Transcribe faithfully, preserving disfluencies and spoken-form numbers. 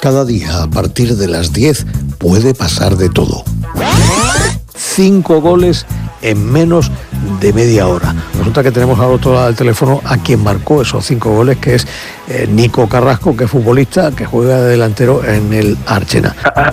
Cada día, a partir de las diez, puede pasar de todo. Cinco goles en menos de media hora. Resulta que tenemos al otro lado del teléfono a quien marcó esos cinco goles, que es eh, Nico Carrasco, que es futbolista, que juega de delantero en el Archena.